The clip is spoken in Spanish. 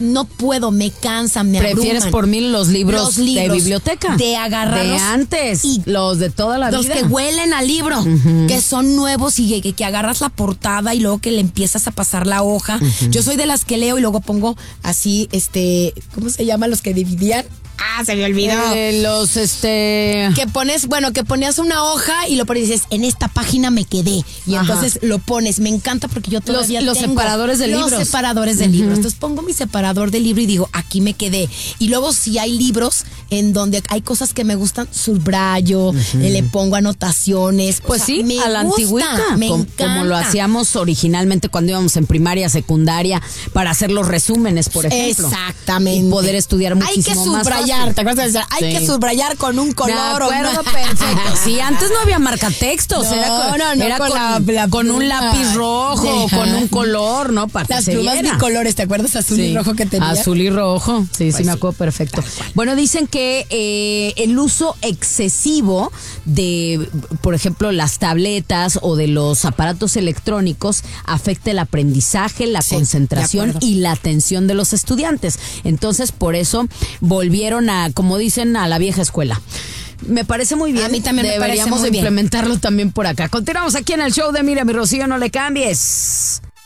no puedo, me cansan, me abruman. ¿Prefieres por mí los libros de biblioteca? De agarrarlos. De antes, y los de toda la vida. Los que huelen al libro, que son nuevos y que agarras la portada y luego que le empiezas a pasar la hoja. Yo soy de las que leo y luego pongo así, ¿cómo se llama? Los que dividían. Se me olvidó. Que ponías una hoja y lo pones y dices, en esta página me quedé. Y entonces lo pones. Me encanta porque yo todavía los tengo separadores de libros. Los separadores de libros. Entonces pongo mi separador de libro y digo, aquí me quedé. Y luego si hay libros en donde hay cosas que me gustan, subrayo, le pongo anotaciones. Pues sí, me a la gusta, antigüita. Me encanta. Como lo hacíamos originalmente cuando íbamos en primaria, secundaria, para hacer los resúmenes, por ejemplo. Exactamente. Y poder estudiar muchísimo más fácil. ¿Te acuerdas de decir? Hay que subrayar con un color. De acuerdo, perfecto. Sí, antes no había marcatextos. Era con un lápiz rojo, con un color, ¿no? Para las plumas bicolores, ¿te acuerdas? Azul y rojo que tenía. Azul y rojo, sí, me acuerdo perfecto. Bueno, dicen que el uso excesivo de, por ejemplo, las tabletas o de los aparatos electrónicos afecta el aprendizaje, la concentración y la atención de los estudiantes. Entonces, por eso volvieron como dicen, a la vieja escuela. Me parece muy bien. A mí también me parece muy bien. Deberíamos implementarlo también por acá. Continuamos aquí en el show de Mira mi Rocío, no le cambies.